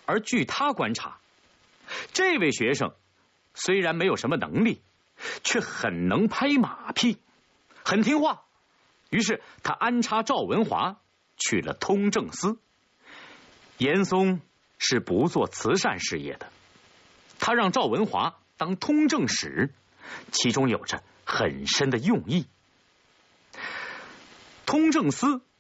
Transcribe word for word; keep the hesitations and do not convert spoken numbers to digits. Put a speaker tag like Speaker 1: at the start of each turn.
Speaker 1: 而据他观察，这位学生虽然没有什么能力，却很能拍马屁，很听话。于是他安插赵文华去了通政司。严嵩是不做慈善事业的，他让赵文华当通政使，其中有着很深的用意。通政司